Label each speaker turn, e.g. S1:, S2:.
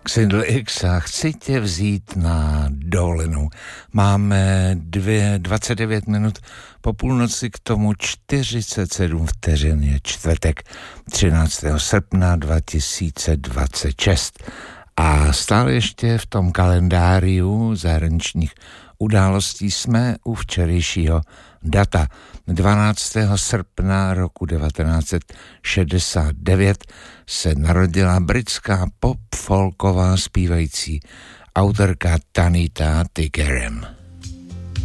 S1: Xindl X a chci tě vzít na dovolenou. Máme 29 minut po půlnoci, k tomu 47 vteřin, je čtvrtek 13. srpna 2026. A stále ještě v tom kalendáriu zahraničních událostí jsme u včerejšího data. 12. srpna roku 1969 se narodila britská pop-folková zpívající autorka Tanita Tikaram.